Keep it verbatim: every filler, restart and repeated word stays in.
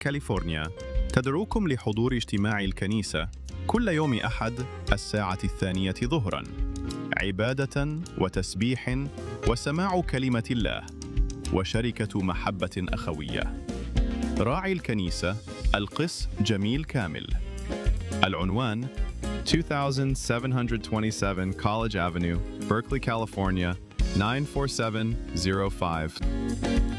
كاليفورنيا تدعوكم لحضور اجتماع الكنيسة كل يوم أحد الساعة الثانية ظهراً، عبادة وتسبيح وسماع كلمة الله وشركة محبة أخوية. راعي الكنيسة القس جميل كامل. العنوان twenty-seven twenty-seven College Avenue, Berkeley, California nine four seven zero five.